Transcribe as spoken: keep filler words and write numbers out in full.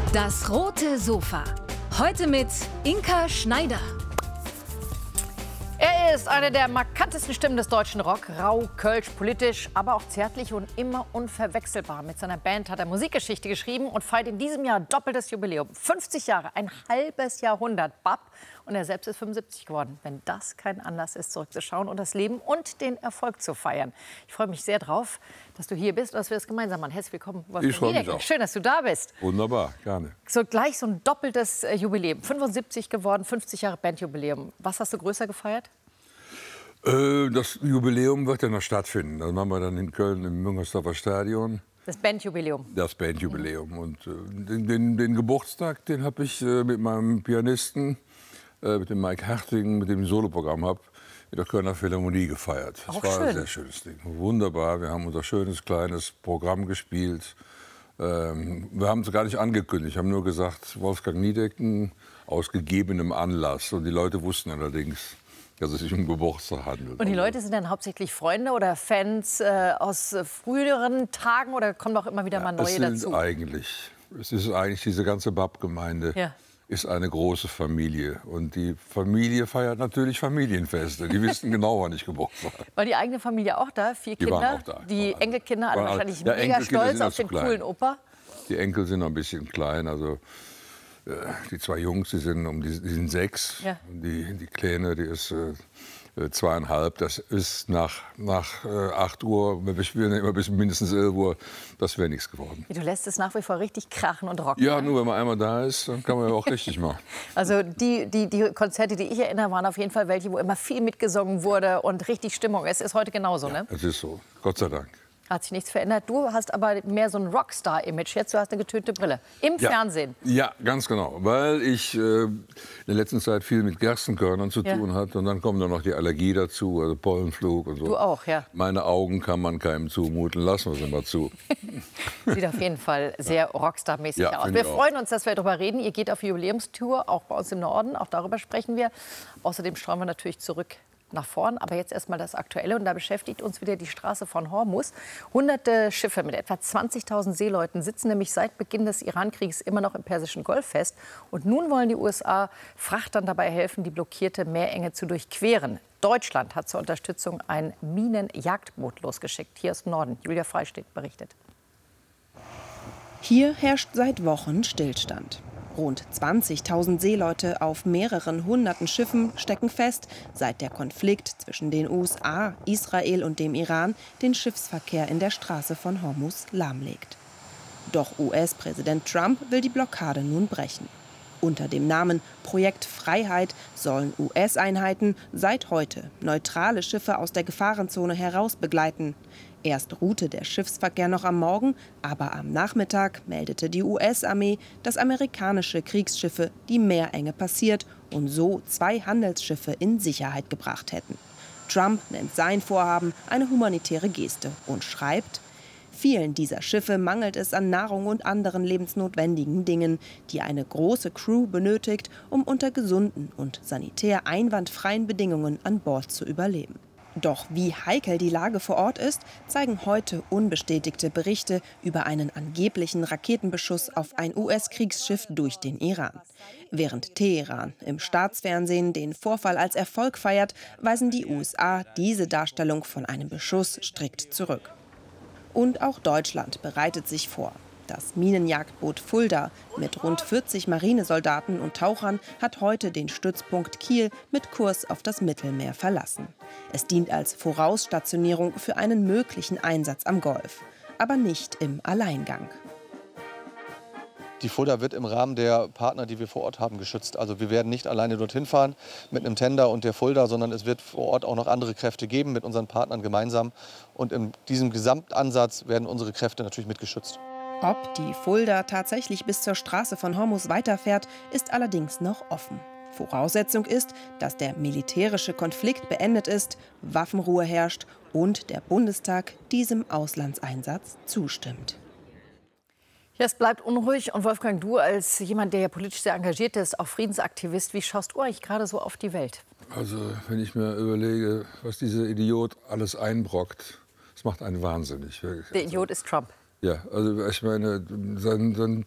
Das rote Sofa. Heute mit Inka Schneider. Er ist eine der markantesten Stimmen des deutschen Rock. Rau, kölsch, politisch, aber auch zärtlich und immer unverwechselbar. Mit seiner Band hat er Musikgeschichte geschrieben und feiert in diesem Jahr doppeltes Jubiläum. fünfzig Jahre, ein halbes Jahrhundert. Bab. Und er selbst ist fünfundsiebzig geworden. Wenn das kein Anlass ist, zurückzuschauen und das Leben und den Erfolg zu feiern. Ich freue mich sehr drauf, dass du hier bist und dass wir das gemeinsam machen. Herzlich willkommen, Wolfgang Ich freue mich Niedecken. auch. Schön, dass du da bist. Wunderbar, gerne. So gleich so ein doppeltes äh, Jubiläum. fünfundsiebzig geworden, fünfzig Jahre Bandjubiläum. Was hast du größer gefeiert? Äh, das Jubiläum wird ja noch stattfinden. Das machen wir dann in Köln im Müngersdorfer Stadion. Das Bandjubiläum. Das Bandjubiläum. Mhm. Und äh, den, den, den Geburtstag, den habe ich äh, mit meinem Pianisten, äh, mit dem Mike Herting, mit dem ich ein Soloprogramm habe, in der Kölner Philharmonie gefeiert. Das Auch war schön. ein sehr schönes Ding. Wunderbar. Wir haben unser schönes, kleines Programm gespielt. Ähm, wir haben es gar nicht angekündigt. Wir haben nur gesagt, Wolfgang Niedecken aus gegebenem Anlass. Und die Leute wussten allerdings, dass es sich um Geburtstag handelt. Und die Leute sind dann hauptsächlich Freunde oder Fans äh, aus äh, früheren Tagen oder kommen auch immer wieder Ja, mal neue es sind dazu? Eigentlich, es ist eigentlich diese ganze Bab-Gemeinde Ja. ist eine große Familie. Und die Familie feiert natürlich Familienfeste. Die wissen genau, wann ich Geburtstag habe. War die eigene Familie auch da? Vier Die Kinder? waren auch da. Die Waren- Enkelkinder alle waren alle- wahrscheinlich Ja, mega Enkelkinder stolz sind noch auf zu den klein. coolen Opa. Die Enkel sind noch ein bisschen klein. Also äh, die zwei Jungs, die sind, um die, die sind sechs. Ja. Und die, die Kleine, die ist äh, zweieinhalb. Das ist nach, nach äh, acht Uhr, wir spielen immer bis mindestens elf Uhr, das wäre nichts geworden. Du lässt es nach wie vor richtig krachen und rocken. Ja, nur wenn man einmal da ist, dann kann man ja auch richtig machen. Also die, die, die Konzerte, die ich erinnere, waren auf jeden Fall welche, wo immer viel mitgesungen wurde und richtig Stimmung. Es ist heute genauso, ne? Es ist so, Gott sei Dank. Hat sich nichts verändert. Du hast aber mehr so ein Rockstar-Image. Jetzt du hast eine getönte Brille. Im Ja. Fernsehen. Ja, ganz genau. Weil ich äh, in der letzten Zeit viel mit Gerstenkörnern zu Ja. tun hatte. Und dann kommt dann noch die Allergie dazu, also Pollenflug und so. Du auch, ja. Meine Augen kann man keinem zumuten. Lassen wir sie mal zu. Sieht auf jeden Fall sehr Rockstar-mäßig Ja, aus. finde Wir ich auch. freuen uns, dass wir darüber reden. Ihr geht auf Jubiläumstour, auch bei uns im Norden. Auch darüber sprechen wir. Außerdem schauen wir natürlich zurück nach vorn. Aber jetzt erstmal das Aktuelle. Und da beschäftigt uns wieder die Straße von Hormuz. Hunderte Schiffe mit etwa zwanzigtausend Seeleuten sitzen nämlich seit Beginn des Iran-Kriegs immer noch im Persischen Golf fest. Und nun wollen die U S A Frachtern dabei helfen, die blockierte Meerenge zu durchqueren. Deutschland hat zur Unterstützung ein Minenjagdboot losgeschickt. Hier aus dem Norden. Julia Freistedt berichtet. Hier herrscht seit Wochen Stillstand. Rund zwanzigtausend Seeleute auf mehreren hunderten Schiffen stecken fest, seit der Konflikt zwischen den U S A, Israel und dem Iran den Schiffsverkehr in der Straße von Hormuz lahmlegt. Doch U S-Präsident Trump will die Blockade nun brechen. Unter dem Namen Projekt Freiheit sollen U S-Einheiten seit heute neutrale Schiffe aus der Gefahrenzone heraus begleiten. Erst ruhte der Schiffsverkehr noch am Morgen, aber am Nachmittag meldete die U S-Armee, dass amerikanische Kriegsschiffe die Meerenge passiert und so zwei Handelsschiffe in Sicherheit gebracht hätten. Trump nennt sein Vorhaben eine humanitäre Geste und schreibt: Vielen dieser Schiffe mangelt es an Nahrung und anderen lebensnotwendigen Dingen, die eine große Crew benötigt, um unter gesunden und sanitär einwandfreien Bedingungen an Bord zu überleben. Doch wie heikel die Lage vor Ort ist, zeigen heute unbestätigte Berichte über einen angeblichen Raketenbeschuss auf ein U S-Kriegsschiff durch den Iran. Während Teheran im Staatsfernsehen den Vorfall als Erfolg feiert, weisen die U S A diese Darstellung von einem Beschuss strikt zurück. Und auch Deutschland bereitet sich vor. Das Minenjagdboot Fulda mit rund vierzig Marinesoldaten und Tauchern hat heute den Stützpunkt Kiel mit Kurs auf das Mittelmeer verlassen. Es dient als Vorausstationierung für einen möglichen Einsatz am Golf, aber nicht im Alleingang. Die Fulda wird im Rahmen der Partner, die wir vor Ort haben, geschützt. Also wir werden nicht alleine dorthin fahren mit einem Tender und der Fulda, sondern es wird vor Ort auch noch andere Kräfte geben mit unseren Partnern gemeinsam. Und in diesem Gesamtansatz werden unsere Kräfte natürlich mit geschützt. Ob die Fulda tatsächlich bis zur Straße von Hormuz weiterfährt, ist allerdings noch offen. Voraussetzung ist, dass der militärische Konflikt beendet ist, Waffenruhe herrscht und der Bundestag diesem Auslandseinsatz zustimmt. Ja, es bleibt unruhig. Und Wolfgang, du als jemand, der ja politisch sehr engagiert ist, auch Friedensaktivist, wie schaust du eigentlich gerade so auf die Welt? Also wenn ich mir überlege, was dieser Idiot alles einbrockt, das macht einen wahnsinnig. Der Idiot ist Trump. Ja, also ich meine, sein, sein